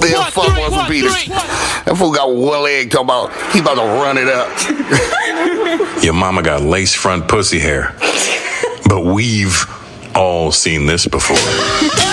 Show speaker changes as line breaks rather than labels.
here, fuck Russell Peters. That fool got one leg talking about he about to run it up.
Your mama got lace front pussy hair. But we've all seen this before.